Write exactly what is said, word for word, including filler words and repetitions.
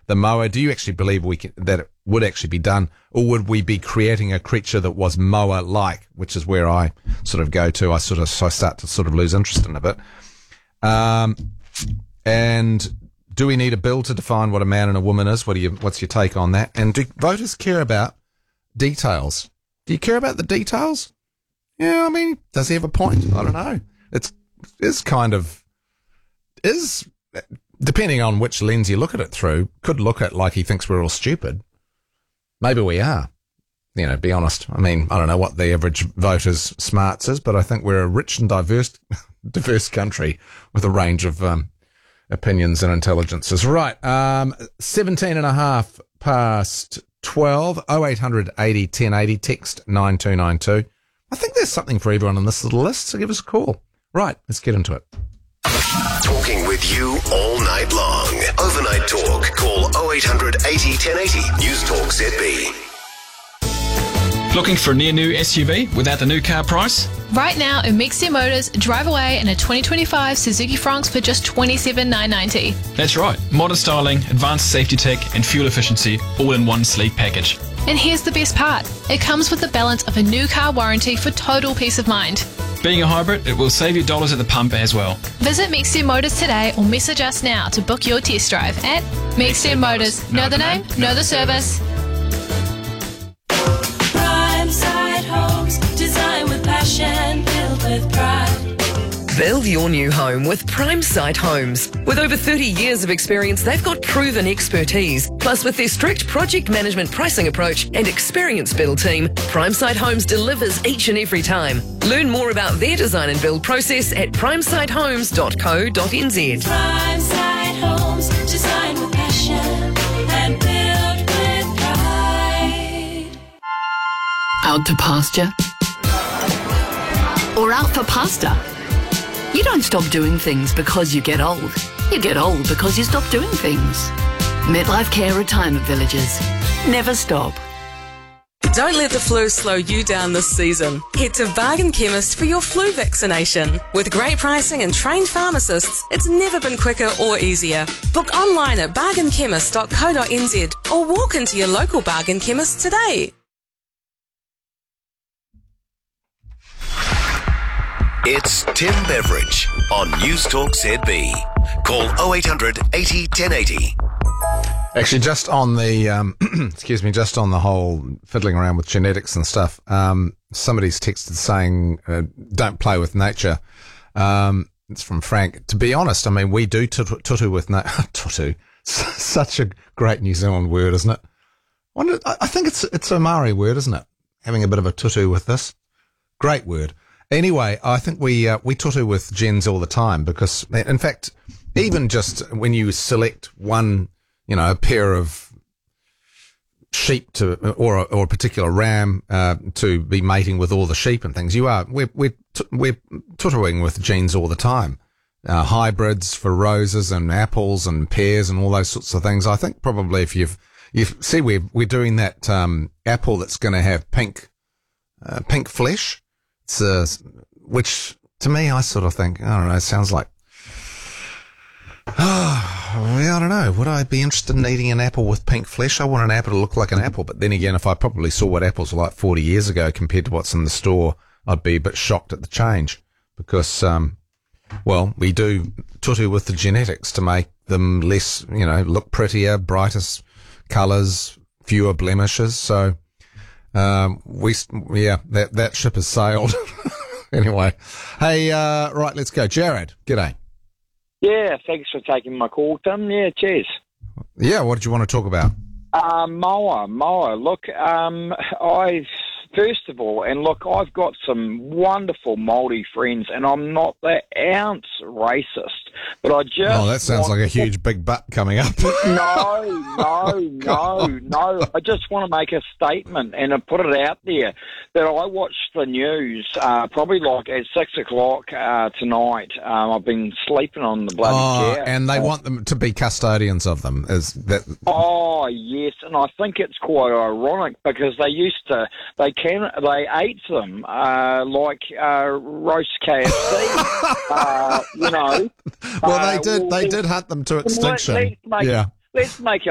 the mower? Do you actually believe we can, that it would actually be done, or would we be creating a creature that was mower-like, which is where I sort of go to. I sort of so I start to sort of lose interest in it a bit. Um, and do we need a bill to define what a man and a woman is? What do you? What's your take on that? And do voters care about details? Do you care about the details? Yeah, I mean, does he have a point? I don't know. It's it's kind of is depending on which lens you look at it through. Could look at like he thinks we're all stupid. Maybe we are. You know, be honest. I mean, I don't know what the average voter's smarts is, but I think we're a rich and diverse, diverse country with a range of um, opinions and intelligences. Right, um, seventeen and a half past twelve, oh eight hundred eighty ten eighty, text nine two nine two. I think there's something for everyone on this little list, so give us a call. Right, let's get into it. Talking with you all night long. Overnight Talk. Call oh eight hundred eighty ten eighty. News Talk Z B. Looking for a near-new S U V without the new car price? Right now, in Mixia Motors, drive away in a twenty twenty-five Suzuki Fronx for just twenty-seven thousand nine hundred ninety dollars. That's right. Modern styling, advanced safety tech and fuel efficiency all in one sleek package. And here's the best part. It comes with the balance of a new car warranty for total peace of mind. Being a hybrid, it will save you dollars at the pump as well. Visit Mixia Motors today or message us now to book your test drive at Mixia Motors. Know the name, know the service. Primeside Homes, design with passion, built with pride. Build your new home with Primeside Homes. With over thirty years of experience, they've got proven expertise. Plus, with their strict project management pricing approach and experienced build team, Primeside Homes delivers each and every time. Learn more about their design and build process at primeside homes dot co dot n z. Primeside Homes, design with passion and built with pride. Out to pasture? Or out for pasta? You don't stop doing things because you get old. You get old because you stop doing things. Midlife Care Retirement Villages. Never stop. Don't let the flu slow you down this season. Head to Bargain Chemist for your flu vaccination. With great pricing and trained pharmacists, it's never been quicker or easier. Book online at bargain chemist dot co dot n z or walk into your local Bargain Chemist today. It's Tim Beveridge on News Talk Z B. Call oh eight hundred eighty ten eighty. Actually, just on the, um, excuse me, just on the whole fiddling around with genetics and stuff, um, somebody's texted saying, uh, don't play with nature. Um, it's from Frank. To be honest, I mean, we do tutu, tutu with nature. Tutu. Such a great New Zealand word, isn't it? Wonder, I think it's, it's a Maori word, isn't it? Having a bit of a tutu with this. Great word. Anyway, I think we uh, we tutu with gens all the time because, in fact, even just when you select one, you know, a pair of sheep to or a, or a particular ram uh, to be mating with all the sheep and things, you are we're we're we're tutuing with gens all the time. Uh, hybrids for roses and apples and pears and all those sorts of things. I think probably if you've you see we're we're doing that um, apple that's going to have pink uh, pink flesh. It's, uh, which to me, I sort of think, I don't know, it sounds like, oh, well, I don't know. Would I be interested in eating an apple with pink flesh? I want an apple to look like an apple. But then again, if I probably saw what apples were like forty years ago compared to what's in the store, I'd be a bit shocked at the change because, um, well, we do tutu with the genetics to make them less, you know, look prettier, brighter colours, fewer blemishes. So, Um, we, yeah, that, that ship has sailed. Anyway. Hey, uh, right, let's go. Jared, g'day. Yeah, thanks for taking my call, Tim. Yeah, cheers. Yeah, what did you want to talk about? Uh, mower, mower. Look, um, I, first of all, and look, I've got some wonderful Māori friends, and I'm not the ounce racist, but I just... Oh, that sounds like a to... huge big butt coming up. No, no, no, no. I just want to make a statement and I put it out there that I watched the news uh, probably like at six o'clock uh, tonight. Um, I've been sleeping on the bloody Oh, couch. and they want them to be custodians of them. Is that? Oh, yes, and I think it's quite ironic because they used to, they can, they ate them uh, like uh, roast K F C, uh, you know. Well, they Uh, did. well, They did hunt them to extinction. Let's make, Yeah. let's make